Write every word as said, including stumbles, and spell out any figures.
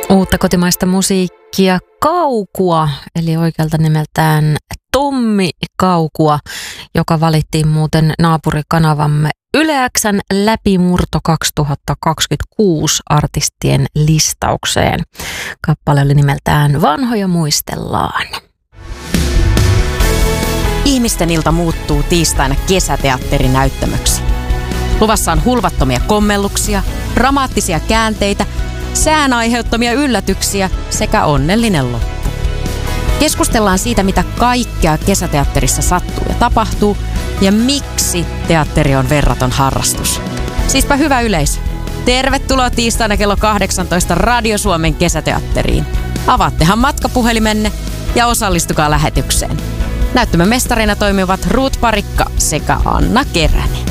Uutta kotimaista musiikkia Kaukua, eli oikealta nimeltään Tommi Kaukua, joka valittiin muuten naapurikanavamme Yle X:n läpimurto kaksituhattakaksikymmentäkuusi artistien listaukseen. Kappale oli nimeltään Vanhoja muistellaan. Ihmisten ilta muuttuu tiistaina kesäteatterinäyttämöksi. Luvassa on hulvattomia kommelluksia, dramaattisia käänteitä, sään aiheuttamia yllätyksiä sekä onnellinen loppu. Keskustellaan siitä, mitä kaikkea kesäteatterissa sattuu ja tapahtuu ja miksi teatteri on verraton harrastus. Siispä hyvä yleisö. Tervetuloa tiistaina kello kahdeksantoista Radio Suomen kesäteatteriin. Avaattehan matkapuhelimenne ja osallistukaa lähetykseen. Näyttämön mestarina toimivat Ruut Parikka sekä Anna Keränen.